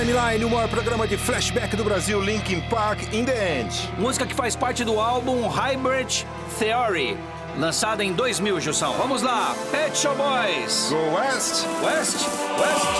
Timeline, o maior programa de flashback do Brasil, Linkin Park, In The End. Música que faz parte do álbum Hybrid Theory, lançado em 2000, Jussão. Vamos lá, Pet Shop Boys. Go West. West, West.